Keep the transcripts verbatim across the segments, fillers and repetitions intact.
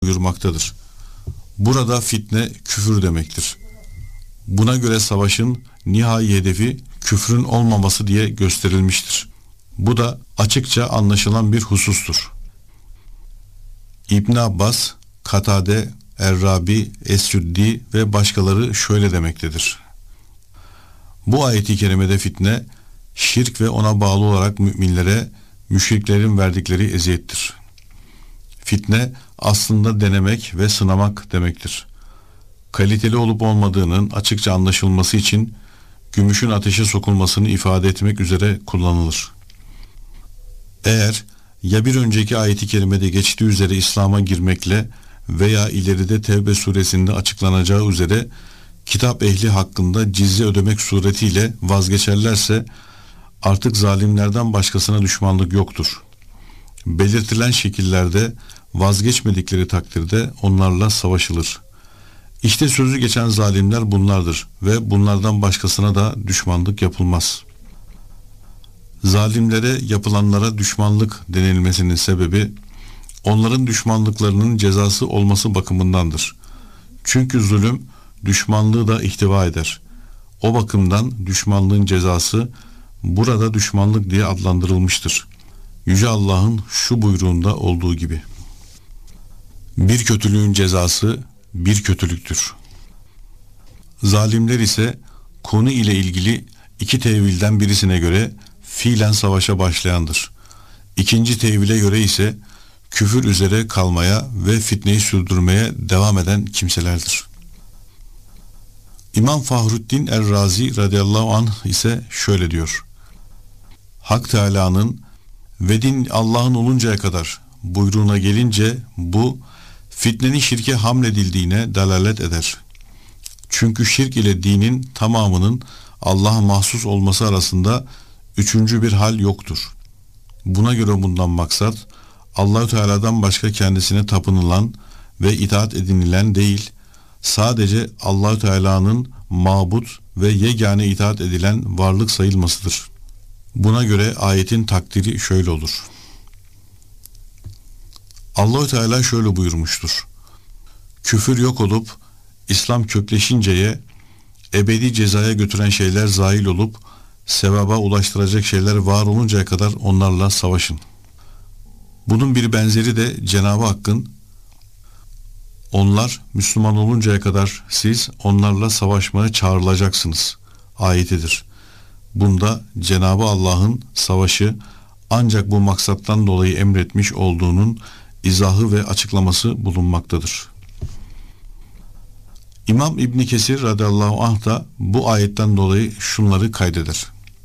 buyurmaktadır. Burada fitne küfür demektir. Buna göre savaşın nihai hedefi küfrün olmaması diye gösterilmiştir. Bu da açıkça anlaşılan bir husustur. İbn Abbas, Katade, Errabi, Es-Süddi ve başkaları şöyle demektedir. Bu ayet-i kerimede fitne, şirk ve ona bağlı olarak müminlere müşriklerin verdikleri eziyettir. Fitne aslında denemek ve sınamak demektir. Kaliteli olup olmadığının açıkça anlaşılması için gümüşün ateşe sokulmasını ifade etmek üzere kullanılır. Eğer ya bir önceki ayet-i kerimede geçtiği üzere İslam'a girmekle veya ileride Tevbe suresinde açıklanacağı üzere kitap ehli hakkında cizye ödemek suretiyle vazgeçerlerse artık zalimlerden başkasına düşmanlık yoktur. Belirtilen şekillerde vazgeçmedikleri takdirde onlarla savaşılır. İşte sözü geçen zalimler bunlardır ve bunlardan başkasına da düşmanlık yapılmaz. Zalimlere yapılanlara düşmanlık denilmesinin sebebi onların düşmanlıklarının cezası olması bakımındandır. Çünkü zulüm düşmanlığı da ihtiva eder. O bakımdan düşmanlığın cezası burada düşmanlık diye adlandırılmıştır. Yüce Allah'ın şu buyruğunda olduğu gibi. Bir kötülüğün cezası bir kötülüktür. Zalimler ise konu ile ilgili iki tevilden birisine göre fiilen savaşa başlayandır. İkinci tevile göre ise küfür üzere kalmaya ve fitneyi sürdürmeye devam eden kimselerdir. İmam Fahruddin Er-Razi radıyallahu anh ise şöyle diyor. Hak Teâlâ'nın ve din Allah'ın oluncaya kadar buyruğuna gelince bu fitnenin şirke hamledildiğine delalet eder. Çünkü şirk ile dinin tamamının Allah'a mahsus olması arasında üçüncü bir hal yoktur. Buna göre bundan maksat Allah-u Teala'dan başka kendisine tapınılan ve itaat edinilen değil, sadece Allah-u Teala'nın mabut ve yegane itaat edilen varlık sayılmasıdır. Buna göre ayetin takdiri şöyle olur. Allah-u Teala şöyle buyurmuştur. Küfür yok olup İslam kökleşinceye, ebedi cezaya götüren şeyler zail olup sevaba ulaştıracak şeyler var oluncaya kadar onlarla savaşın. Bunun bir benzeri de Cenab-ı Hakk'ın onlar Müslüman oluncaya kadar siz onlarla savaşmaya çağrılacaksınız ayetidir. Bunda Cenab-ı Allah'ın savaşı ancak bu maksattan dolayı emretmiş olduğunun izahı ve açıklaması bulunmaktadır. İmam İbn Kesir radıyallahu anh da bu ayetten dolayı şunları kaydeder.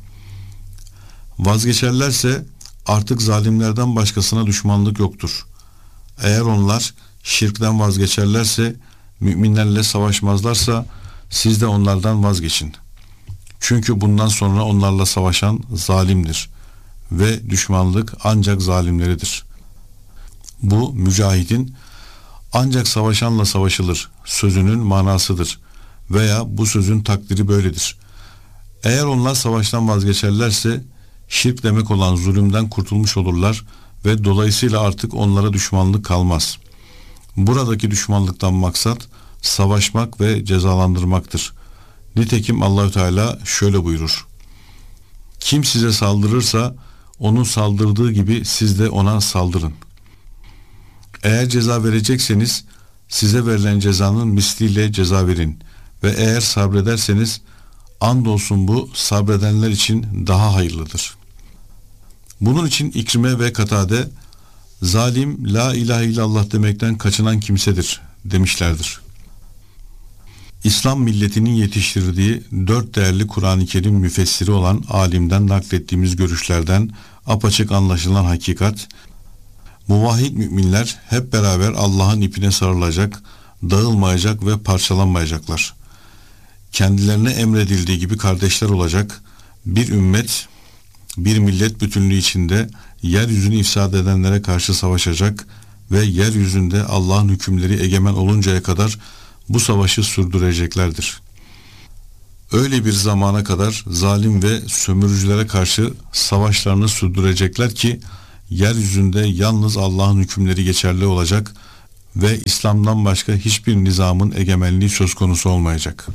Vazgeçerlerse artık zalimlerden başkasına düşmanlık yoktur. Eğer onlar şirkten vazgeçerlerse, müminlerle savaşmazlarsa siz de onlardan vazgeçin. Çünkü bundan sonra onlarla savaşan zalimdir ve düşmanlık ancak zalimleridir. Bu mücahidin ancak savaşanla savaşılır sözünün manasıdır veya bu sözün takdiri böyledir. Eğer onlar savaştan vazgeçerlerse şirk demek olan zulümden kurtulmuş olurlar ve dolayısıyla artık onlara düşmanlık kalmaz. Buradaki düşmanlıktan maksat savaşmak ve cezalandırmaktır. Nitekim Allahü Teala şöyle buyurur. Kim size saldırırsa onun saldırdığı gibi siz de ona saldırın. Eğer ceza verecekseniz size verilen cezanın misliyle ceza verin ve eğer sabrederseniz andolsun bu sabredenler için daha hayırlıdır. Bunun için İkrime ve Katade zalim la ilahe illallah demekten kaçınan kimsedir demişlerdir. İslam milletinin yetiştirdiği dört değerli Kur'an-ı Kerim müfessiri olan alimden naklettiğimiz görüşlerden apaçık anlaşılan hakikat, muvahhid müminler hep beraber Allah'ın ipine sarılacak, dağılmayacak ve parçalanmayacaklar. Kendilerine emredildiği gibi kardeşler olacak, bir ümmet, bir millet bütünlüğü içinde yeryüzünü ifsad edenlere karşı savaşacak ve yeryüzünde Allah'ın hükümleri egemen oluncaya kadar bu savaşı sürdüreceklerdir. Öyle bir zamana kadar zalim ve sömürücülere karşı savaşlarını sürdürecekler ki yeryüzünde yalnız Allah'ın hükümleri geçerli olacak, ve İslam'dan başka hiçbir nizamın egemenliği söz konusu olmayacak.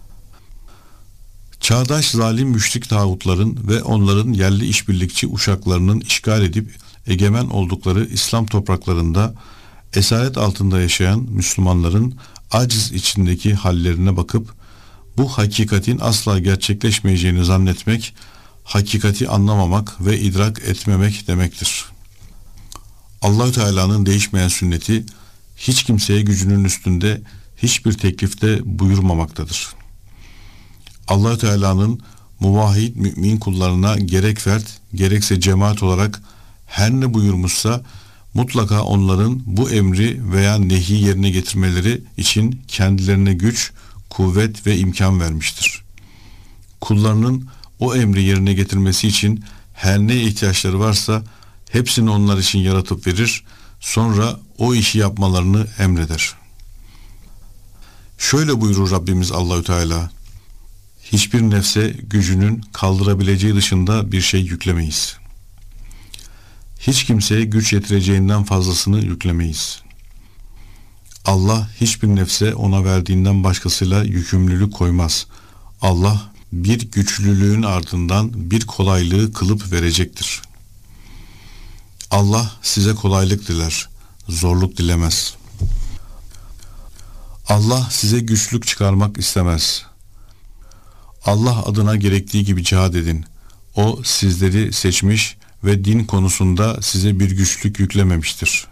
Çağdaş zalim müşrik tağutların ve onların yerli işbirlikçi uşaklarının işgal edip egemen oldukları İslam topraklarında esaret altında yaşayan Müslümanların aciz içindeki hallerine bakıp bu hakikatin asla gerçekleşmeyeceğini zannetmek, hakikati anlamamak ve idrak etmemek demektir. Allah-u Teala'nın değişmeyen sünneti hiç kimseye gücünün üstünde hiçbir teklifte buyurmamaktadır. Allah-u Teala'nın muvahhid mümin kullarına gerek fert gerekse cemaat olarak her ne buyurmuşsa mutlaka onların bu emri veya nehi yerine getirmeleri için kendilerine güç, kuvvet ve imkan vermiştir. Kullarının o emri yerine getirmesi için her ne ihtiyaçları varsa hepsini onlar için yaratıp verir, sonra o işi yapmalarını emreder. Şöyle buyurur Rabbimiz Allahü Teala: hiçbir nefse gücünün kaldırabileceği dışında bir şey yüklemeyiz. Hiç kimseye güç yetireceğinden fazlasını yüklemeyiz. Allah hiçbir nefse ona verdiğinden başkasıyla yükümlülük koymaz. Allah bir güçlülüğün ardından bir kolaylığı kılıp verecektir. Allah size kolaylık diler, zorluk dilemez. Allah size güçlük çıkarmak istemez. Allah adına gerektiği gibi cihad edin. O sizleri seçmiş ve din konusunda size bir güçlük yüklememiştir.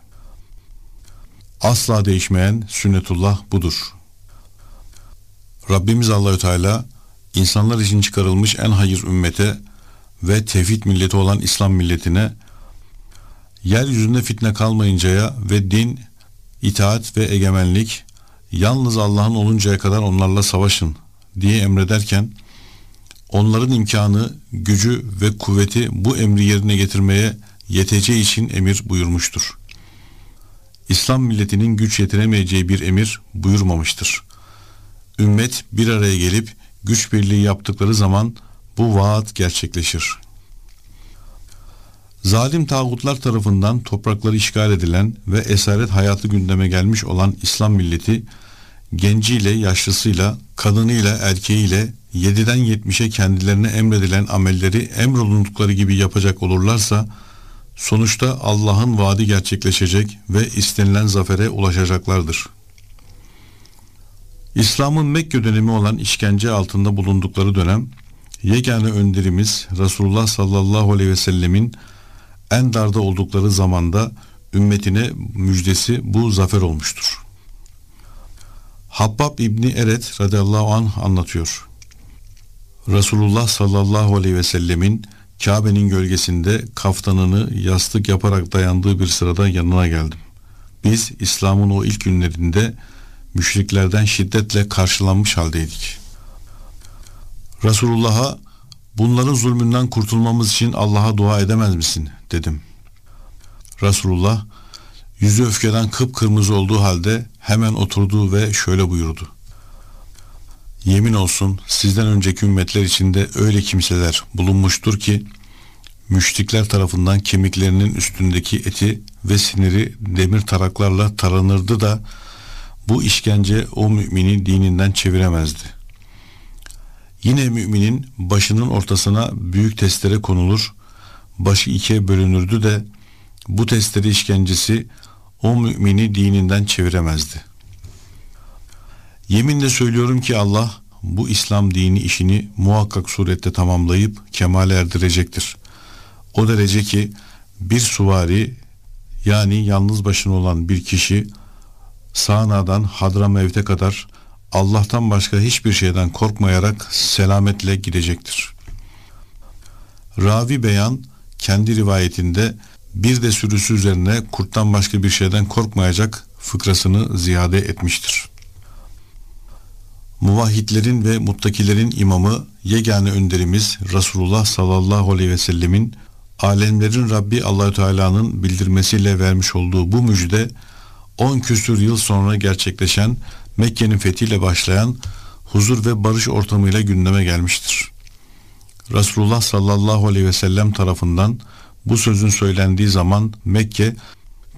Asla değişmeyen sünnetullah budur. Rabbimiz Allahü Teala insanlar için çıkarılmış en hayır ümmete ve tevhid milleti olan İslam milletine yeryüzünde fitne kalmayıncaya ve din, itaat ve egemenlik yalnız Allah'ın oluncaya kadar onlarla savaşın diye emrederken onların imkanı, gücü ve kuvveti bu emri yerine getirmeye yeteceği için emir buyurmuştur. İslam milletinin güç yetiremeyeceği bir emir buyurmamıştır. Ümmet bir araya gelip güç birliği yaptıkları zaman bu vaat gerçekleşir. Zalim tağutlar tarafından toprakları işgal edilen ve esaret hayatı gündeme gelmiş olan İslam milleti, genciyle, yaşlısıyla, kadınıyla, erkeğiyle yediden yetmişe kendilerine emredilen amelleri emrolundukları gibi yapacak olurlarsa, sonuçta Allah'ın vaadi gerçekleşecek ve istenilen zafere ulaşacaklardır. İslam'ın Mekke dönemi olan işkence altında bulundukları dönem, yegane önderimiz Resulullah sallallahu aleyhi ve sellemin en darda oldukları zamanda ümmetine müjdesi bu zafer olmuştur. Habbab İbni Eret radıyallahu anh anlatıyor. Resulullah sallallahu aleyhi ve sellemin Kabe'nin gölgesinde kaftanını yastık yaparak dayandığı bir sırada yanına geldim. Biz İslam'ın o ilk günlerinde müşriklerden şiddetle karşılanmış haldeydik. Resulullah'a bunların zulmünden kurtulmamız için Allah'a dua edemez misin dedim. Resulullah yüzü öfkeden kıpkırmızı olduğu halde hemen oturdu ve şöyle buyurdu. Yemin olsun sizden önceki ümmetler içinde öyle kimseler bulunmuştur ki müşrikler tarafından kemiklerinin üstündeki eti ve siniri demir taraklarla taranırdı da bu işkence o mümini dininden çeviremezdi. Yine müminin başının ortasına büyük testere konulur, başı ikiye bölünürdü de bu testere işkencesi o mümini dininden çeviremezdi. Yeminle söylüyorum ki Allah bu İslam dini işini muhakkak surette tamamlayıp kemale erdirecektir. O derece ki bir suvari, yani yalnız başına olan bir kişi Sana'dan Hadramevt'e kadar Allah'tan başka hiçbir şeyden korkmayarak selametle gidecektir. Ravi Beyan kendi rivayetinde bir de sürüsü üzerine kurttan başka bir şeyden korkmayacak fıkrasını ziyade etmiştir. Muvahhidlerin ve muttakilerin imamı, yegane önderimiz Resulullah sallallahu aleyhi ve sellemin alemlerin Rabbi Allahü Teala'nın bildirmesiyle vermiş olduğu bu müjde on küsur yıl sonra gerçekleşen Mekke'nin fethiyle başlayan huzur ve barış ortamıyla gündeme gelmiştir. Resulullah sallallahu aleyhi ve sellem tarafından bu sözün söylendiği zaman Mekke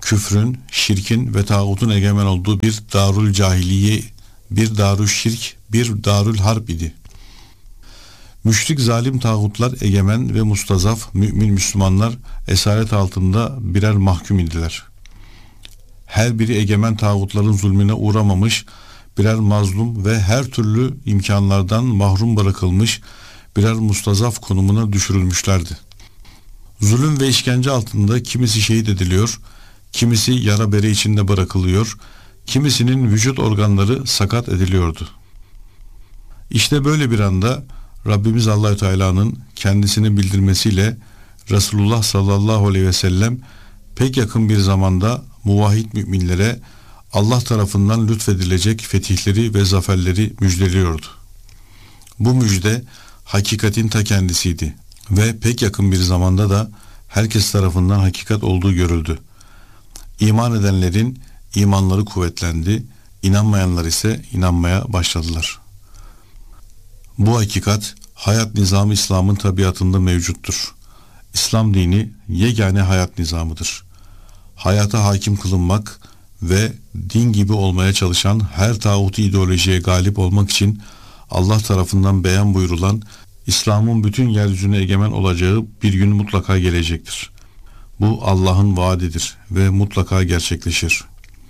küfrün, şirkin ve tağutun egemen olduğu bir darul cahiliye, bir darul şirk, bir darul harp idi. Müşrik zalim tağutlar egemen ve mustazaf, mümin Müslümanlar esaret altında birer mahkum idiler. Her biri egemen tağutların zulmüne uğramamış, birer mazlum ve her türlü imkanlardan mahrum bırakılmış, birer mustazaf konumuna düşürülmüşlerdi. Zulüm ve işkence altında kimisi şehit ediliyor, kimisi yara bere içinde bırakılıyor, kimisinin vücut organları sakat ediliyordu. İşte böyle bir anda Rabbimiz Allahü Teala'nın kendisini bildirmesiyle Resulullah sallallahu aleyhi ve sellem pek yakın bir zamanda muvahhid müminlere Allah tarafından lütfedilecek fetihleri ve zaferleri müjdeliyordu. Bu müjde hakikatin ta kendisiydi ve pek yakın bir zamanda da herkes tarafından hakikat olduğu görüldü. İman edenlerin imanları kuvvetlendi, inanmayanlar ise inanmaya başladılar. Bu hakikat hayat nizamı İslam'ın tabiatında mevcuttur. İslam dini yegane hayat nizamıdır. Hayata hakim kılınmak ve din gibi olmaya çalışan her tağutu ideolojiye galip olmak için Allah tarafından beyan buyurulan İslam'ın bütün yeryüzüne egemen olacağı bir gün mutlaka gelecektir. Bu Allah'ın vaadidir ve mutlaka gerçekleşir.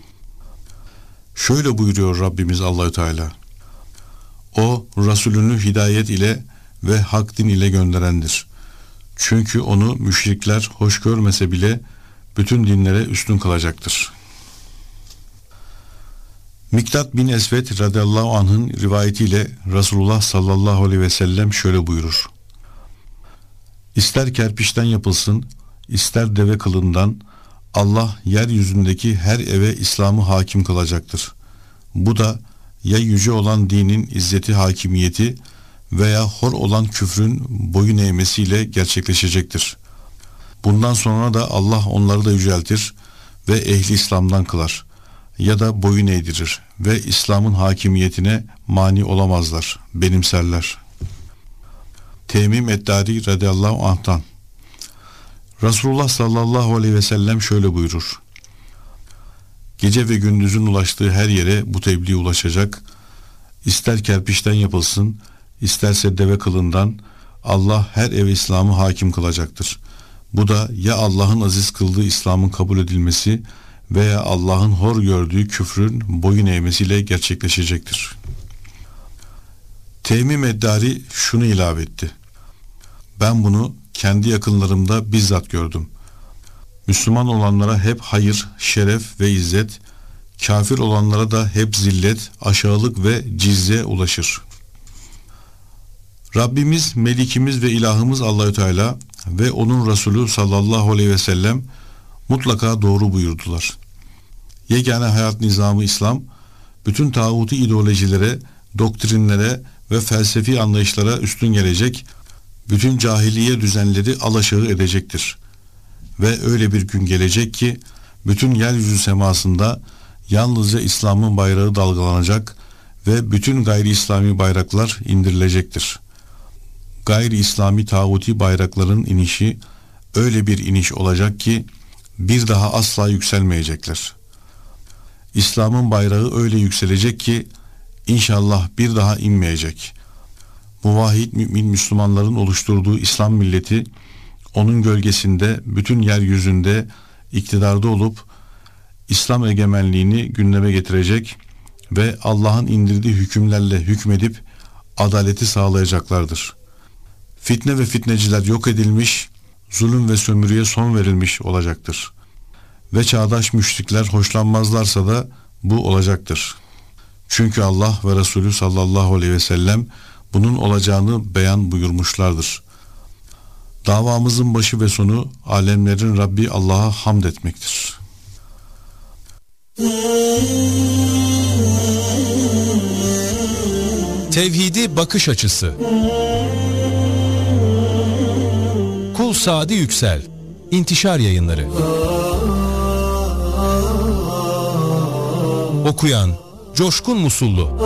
Şöyle buyuruyor Rabbimiz Allahü Teala: O Resulünü hidayet ile ve hak din ile gönderendir. Çünkü onu müşrikler hoş görmese bile bütün dinlere üstün kılacaktır. Miktat bin Esved radıyallahu anh'ın rivayetiyle Resulullah sallallahu aleyhi ve sellem şöyle buyurur: İster kerpiçten yapılsın, ister deve kılından, Allah yeryüzündeki her eve İslam'ı hakim kılacaktır. Bu da ya yüce olan dinin izzeti hakimiyeti veya hor olan küfrün boyun eğmesiyle gerçekleşecektir. Bundan sonra da Allah onları da yüceltir ve ehli İslam'dan kılar ya da boyun eğdirir ve İslam'ın hakimiyetine mani olamazlar, benimserler. Temim Eddari radıyallahu anh'tan: Resulullah sallallahu aleyhi ve sellem şöyle buyurur: Gece ve gündüzün ulaştığı her yere bu tebliğ ulaşacak. İster kerpiçten yapılsın, isterse deve kılından, Allah her eve İslam'ı hakim kılacaktır. Bu da ya Allah'ın aziz kıldığı İslam'ın kabul edilmesi veya Allah'ın hor gördüğü küfrün boyun eğmesiyle gerçekleşecektir. Temim Eddari şunu ilave etti: Ben bunu kendi yakınlarımda bizzat gördüm. Müslüman olanlara hep hayır, şeref ve izzet, kafir olanlara da hep zillet, aşağılık ve cizze ulaşır. Rabbimiz, Melikimiz ve ilahımız Allahü Teala ve onun Resulü sallallahu aleyhi ve sellem mutlaka doğru buyurdular. Yegane hayat nizamı İslam, bütün tağuti ideolojilere, doktrinlere ve felsefi anlayışlara üstün gelecek, bütün cahiliye düzenleri alaşağı edecektir. Ve öyle bir gün gelecek ki, bütün yeryüzü semasında yalnızca İslam'ın bayrağı dalgalanacak ve bütün gayri İslami bayraklar indirilecektir. Gayri İslami tağuti bayrakların inişi öyle bir iniş olacak ki bir daha asla yükselmeyecekler. İslam'ın bayrağı öyle yükselecek ki inşallah bir daha inmeyecek. Muvahhid mümin Müslümanların oluşturduğu İslam milleti onun gölgesinde bütün yeryüzünde iktidarda olup İslam egemenliğini gündeme getirecek ve Allah'ın indirdiği hükümlerle hükmedip adaleti sağlayacaklardır. Fitne ve fitneciler yok edilmiş, zulüm ve sömürüye son verilmiş olacaktır. Ve çağdaş müşrikler hoşlanmazlarsa da bu olacaktır. Çünkü Allah ve Resulü sallallahu aleyhi ve sellem bunun olacağını beyan buyurmuşlardır. Davamızın başı ve sonu alemlerin Rabbi Allah'a hamd etmektir. Tevhidi bakış açısı. Kul Sadi Yüksel, İntişar Yayınları. Okuyan Coşkun Musullu.